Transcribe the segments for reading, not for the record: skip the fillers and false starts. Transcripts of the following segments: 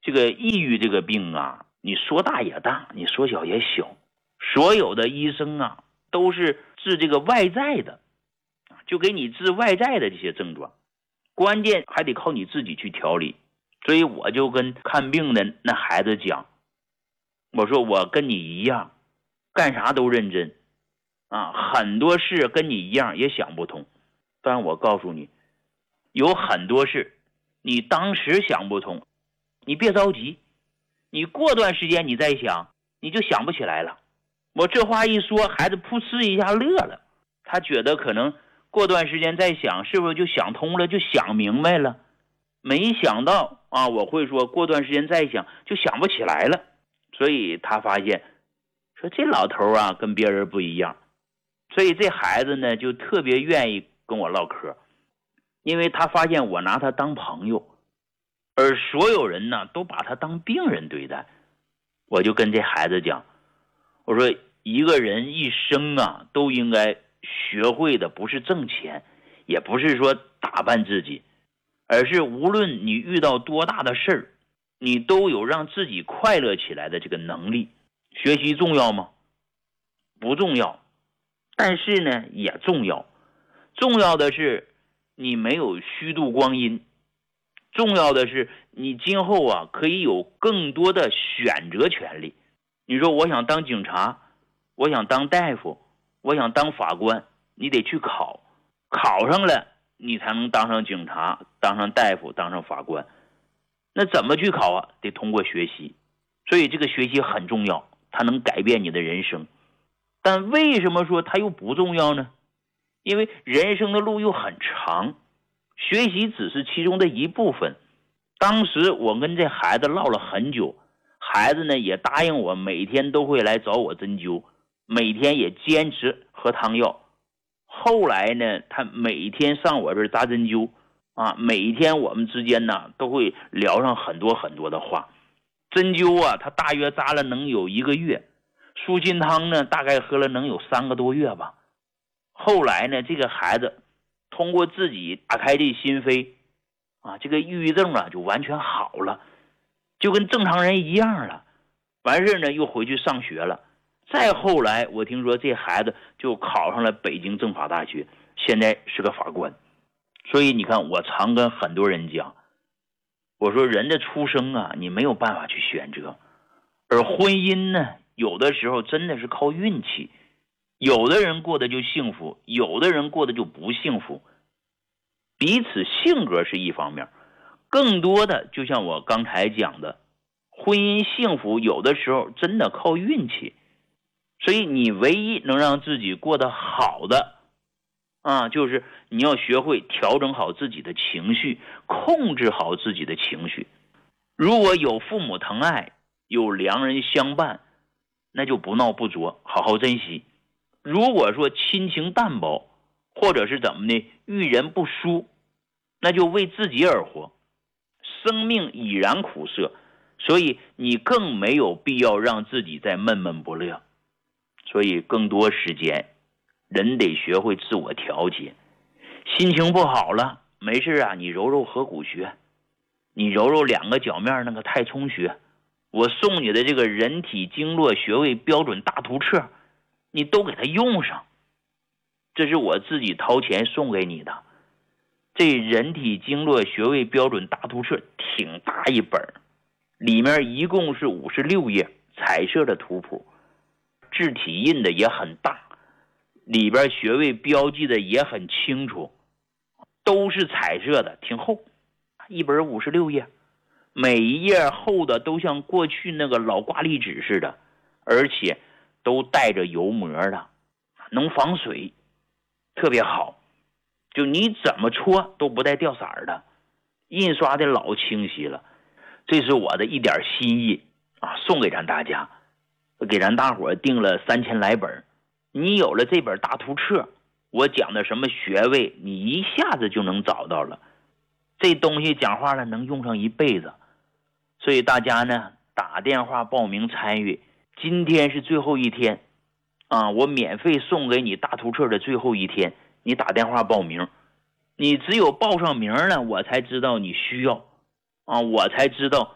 这个抑郁这个病啊，你说大也大，你说小也小，所有的医生啊都是治这个外在的，就给你治外在的这些症状，关键还得靠你自己去调理。所以我就跟看病的那孩子讲，我说我跟你一样，干啥都认真啊，很多事跟你一样也想不通，但我告诉你，有很多事你当时想不通，你别着急，你过段时间你再想，你就想不起来了。我这话一说，孩子噗嗤一下乐了，他觉得可能过段时间再想，是不是就想通了，就想明白了？没想到啊，我会说过段时间再想就想不起来了。所以他发现说这老头啊跟别人不一样，所以这孩子呢就特别愿意跟我唠嗑，因为他发现我拿他当朋友，而所有人呢都把他当病人对待。我就跟这孩子讲，我说一个人一生啊都应该学会的不是挣钱，也不是说打扮自己，而是无论你遇到多大的事儿，你都有让自己快乐起来的这个能力。学习重要吗？不重要，但是呢也重要。重要的是你没有虚度光阴，重要的是你今后啊可以有更多的选择权利。你说我想当警察，我想当大夫，我想当法官，你得去考，考上了你才能当上警察，当上大夫，当上法官。那怎么去考啊？得通过学习。所以这个学习很重要，它能改变你的人生。但为什么说它又不重要呢？因为人生的路又很长，学习只是其中的一部分。当时我跟这孩子唠了很久，孩子呢也答应我每天都会来找我针灸，每天也坚持喝汤药。后来呢他每天上我这儿扎针灸啊，每天我们之间呢都会聊上很多很多的话。针灸啊他大约扎了能有1个月，舒心汤呢大概喝了能有3个多月吧。后来呢这个孩子通过自己打开这心扉啊，这个抑郁症啊就完全好了，就跟正常人一样了。完事呢又回去上学了。再后来我听说这孩子就考上了北京政法大学，现在是个法官。所以你看，我常跟很多人讲，我说人的出生啊你没有办法去选择，而婚姻呢有的时候真的是靠运气，有的人过得就幸福，有的人过得就不幸福。彼此性格是一方面，更多的就像我刚才讲的，婚姻幸福有的时候真的靠运气。所以你唯一能让自己过得好的啊，就是你要学会调整好自己的情绪，控制好自己的情绪。如果有父母疼爱，有良人相伴，那就不闹不作，好好珍惜。如果说亲情淡薄，或者是怎么的，遇人不淑，那就为自己而活。生命已然苦涩，所以你更没有必要让自己再闷闷不乐。所以更多时间人得学会自我调节。心情不好了，没事啊，你揉揉合谷穴，你揉揉2个脚面那个太冲穴，我送你的这个人体经络穴位标准大图册，你都给它用上。这是我自己掏钱送给你的。这人体经络穴位标准大图册挺大一本，里面一共是56页彩色的图谱，字体印的也很大，里边穴位标记的也很清楚，都是彩色的，挺厚，一本56页，每一页厚的都像过去那个老挂历纸似的，而且都带着油膜的，能防水，特别好，就你怎么搓都不带掉色的，印刷的老清晰了。这是我的一点心意啊，送给咱大家，给咱大伙订了3000来本。你有了这本大图册，我讲的什么穴位你一下子就能找到了。这东西讲话了能用上一辈子，所以大家呢打电话报名参与，今天是最后一天啊，我免费送给你大图册的最后一天，你打电话报名，你只有报上名了，我才知道你需要啊，我才知道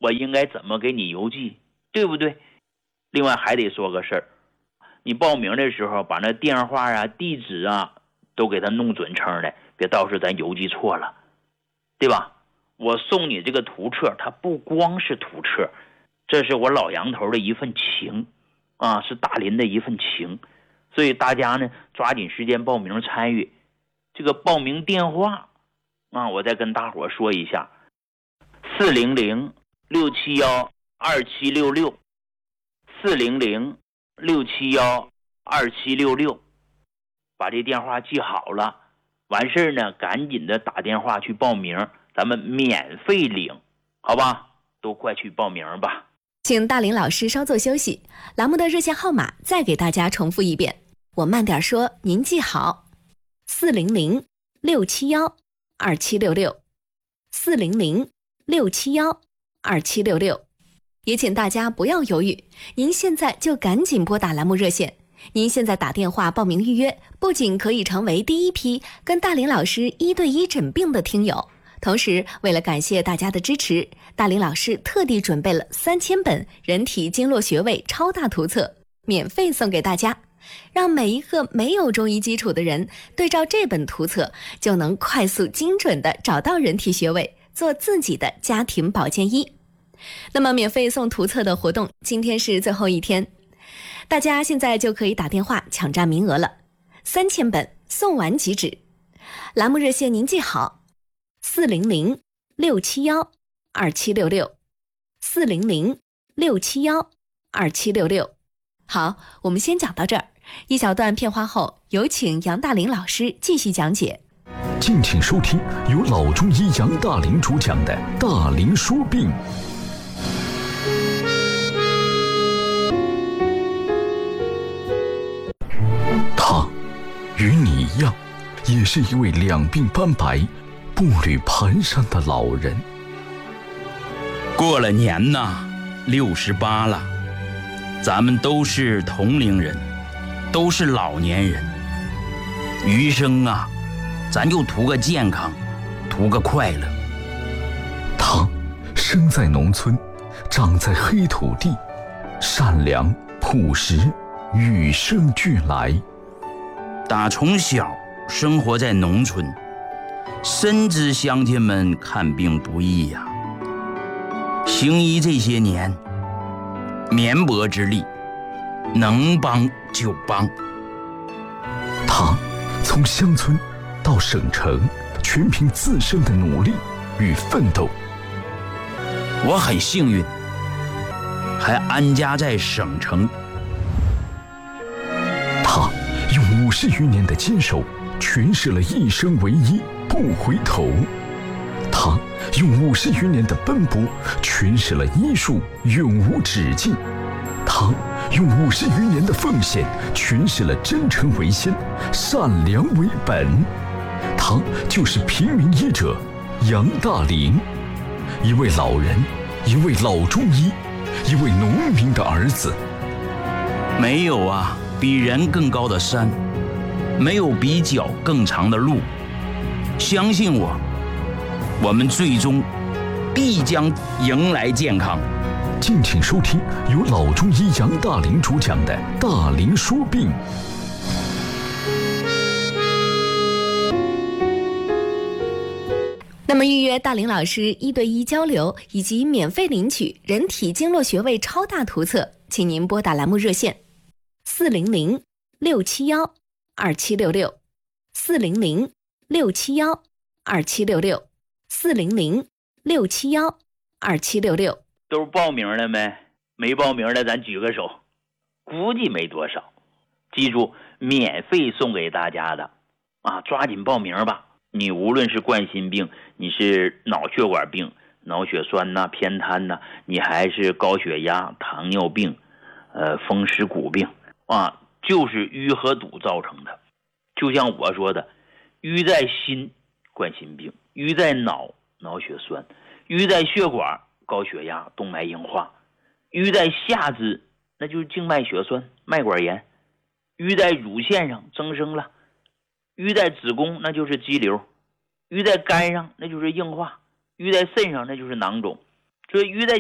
我应该怎么给你邮寄，对不对？另外还得说个事儿，你报名的时候把那电话啊、地址啊都给他弄准称的，别到时候咱邮寄错了，对吧？我送你这个图册，它不光是图册，这是我老杨头的一份情啊，是大林的一份情。所以大家呢抓紧时间报名参与。这个报名电话啊，我再跟大伙说一下：400-671-2766 400-671-2766，把这电话记好了。完事儿呢，赶紧的打电话去报名，咱们免费领，好吧？都快去报名吧。 请大林老师稍作休息，栏目的热线号码再给大家重复一遍，我慢点说，您记好：400-671-2766 400-671-2766。也请大家不要犹豫，您现在就赶紧拨打栏目热线。您现在打电话报名预约，不仅可以成为第一批跟大林老师1对1诊病的听友，同时为了感谢大家的支持，大林老师特地准备了3000本人体经络穴位超大图册，免费送给大家，让每一个没有中医基础的人对照这本图册，就能快速精准地找到人体穴位，做自己的家庭保健医。那么免费送图册的活动今天是最后一天，大家现在就可以打电话抢占名额了，3000本送完即止。栏目热线您记好：400-671-2766 400-671-2766。好，我们先讲到这儿，一小段片花后，有请杨大林老师继续讲解。 敬请收听由老中医杨大林主讲的《大林说病》。他与你一样，也是一位两鬓斑白、步履蹒跚的老人。 过了年呐，68了，咱们都是同龄人，都是老年人。余生啊，咱就图个健康，图个快乐。 他生在农村，长在黑土地，善良朴实，与生俱来。 打从小生活在农村，深知乡亲们看病不易呀。行医这些年，绵薄之力，能帮就帮。 他从乡村到省城，全凭自身的努力与奋斗。 我很幸运，还安家在省城。 他用50余年的坚守，诠释了一生为医，不回头。他用50余年的奔波，诠释了医术永无止境。他用50余年的奉献，诠释了真诚为先，善良为本。他就是平民医者杨大林，一位老人，一位老中医，一位农民的儿子。 没有啊比人更高的山，没有比脚更长的路。相信我，我们最终必将迎来健康。 敬请收听由老中医杨大林主讲的《大林说病》。 那么预约大林老师1对1交流以及免费领取人体经络穴位超大图册，请您拨打栏目热线400-671-2766 400-671-2766 400-671-2766。 都报名了没？没报名的咱举个手，估计没多少。记住，免费送给大家的啊，抓紧报名吧。你无论是冠心病，你是脑血管病、脑血栓呐、偏瘫呐，你还是高血压、糖尿病、风湿骨病啊，就是淤和堵造成的。就像我说的，淤在心，冠心病；淤在脑，脑血栓；淤在血管，高血压、动脉硬化；淤在下肢，那就是静脉血栓、脉管炎；淤在乳腺上增生了；淤在子宫，那就是肌瘤；淤在肝上，那就是硬化；淤在肾上，那就是囊肿；所以淤在